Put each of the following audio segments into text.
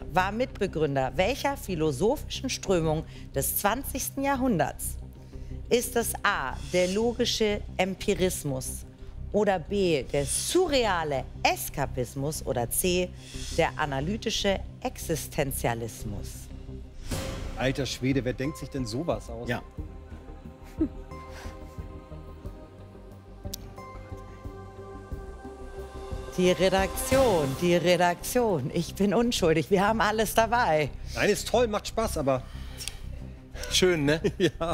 war Mitbegründer welcher philosophischen Strömung des 20. Jahrhunderts? Ist es A, der logische Empirismus oder B, der surreale Eskapismus oder C, der analytische Existenzialismus? Alter Schwede, wer denkt sich denn sowas aus? Ja. Die Redaktion. Ich bin unschuldig. Wir haben alles dabei. Nein, ist toll, macht Spaß, aber... Schön, ne? Ja.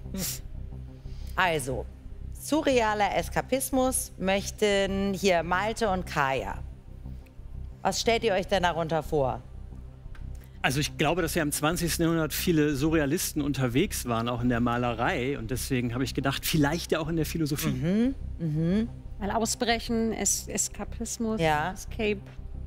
Also, surrealer Eskapismus möchten hier Malte und Kaya. Was stellt ihr euch denn darunter vor? Also ich glaube, dass ja im 20. Jahrhundert viele Surrealisten unterwegs waren, auch in der Malerei. Und deswegen habe ich gedacht, vielleicht ja auch in der Philosophie. Weil Ausbrechen, Eskapismus, Ja. Escape.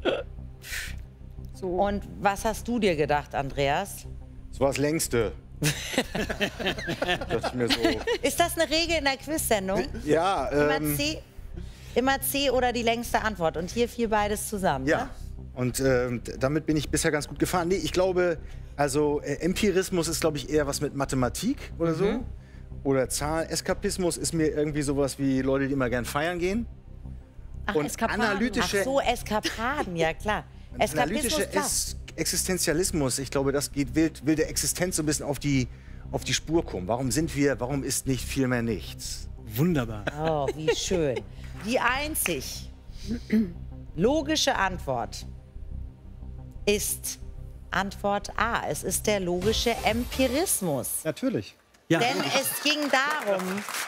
So. Und was hast du dir gedacht, Andreas? Das war das Längste. Dachte ich mir so. Ist das eine Regel in der Quiz-Sendung? Ja, Immer C oder die längste Antwort. Und hier fiel beides zusammen. ja. Ne? Und damit bin ich bisher ganz gut gefahren. Nee, ich glaube, also Empirismus ist, glaube ich, eher was mit Mathematik oder so. Oder Zahlen. Eskapismus ist mir irgendwie sowas wie Leute, die immer gern feiern gehen. Ach, Und Eskapaden. analytische, Ach so, Eskapaden, ja klar. analytische Eskapismus, klar. Existenzialismus, ich glaube, das geht will der Existenz so ein bisschen auf die Spur kommen. Warum sind wir, warum ist nicht vielmehr nichts? Wunderbar. Oh, wie schön. Die einzig logische Antwort ist Antwort A. Es ist der logische Empirismus. Natürlich. Ja. Denn es ging darum,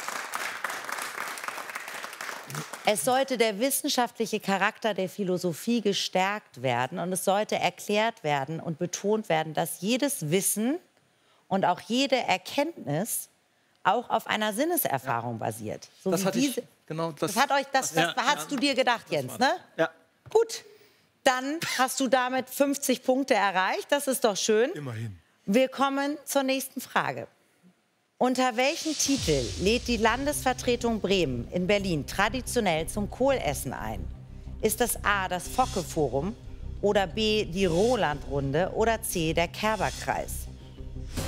es sollte der wissenschaftliche Charakter der Philosophie gestärkt werden und es sollte erklärt werden und betont werden, dass jedes Wissen und auch jede Erkenntnis auch auf einer Sinneserfahrung basiert. So Das wie hatte ich, diese, genau. das hast du dir gedacht, Jens, ne? Ja. Gut, dann hast du damit 50 Punkte erreicht. Das ist doch schön. Immerhin. Wir kommen zur nächsten Frage. Unter welchem Titel lädt die Landesvertretung Bremen in Berlin traditionell zum Kohlessen ein? Ist das A, das Focke-Forum oder B, die Roland-Runde oder C, der Kerber-Kreis?